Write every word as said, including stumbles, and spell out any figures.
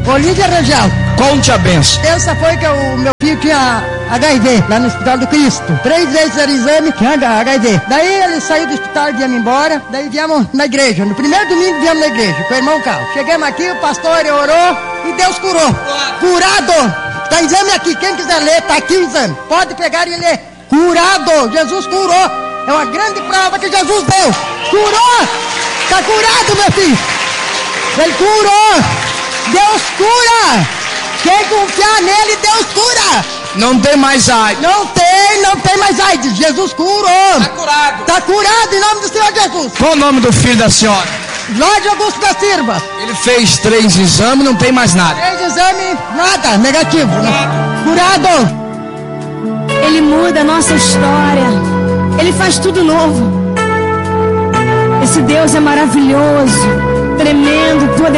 Olívia Rangel. Conte a benção. Essa foi que o meu filho tinha H I V, lá no Hospital do Cristo. Três vezes era exame, tinha H I V. Daí ele saiu do hospital e viemos embora. Daí viemos na igreja. No primeiro domingo viemos na igreja, com o irmão Carlos. Chegamos aqui, o pastor orou e Deus curou. Curado. Tá exame aqui, quem quiser ler, tá aqui o exame. Pode pegar e ler. Curado. Jesus curou. É uma grande prova que Jesus deu. Curou. Tá curado, meu filho. Ele curou. Deus cura. Quem confiar nele, Deus cura. Não tem mais AIDS. Não tem, não tem mais AIDS. Jesus curou. Está curado. Está curado em nome do Senhor Jesus. Qual o nome do filho da senhora? Jorge Augusto da Silva. Ele fez três exames, não tem mais nada. Três exames, nada, negativo. Curado. Curado. Ele muda a nossa história. Ele faz tudo novo. Esse Deus é maravilhoso, tremendo, poderoso.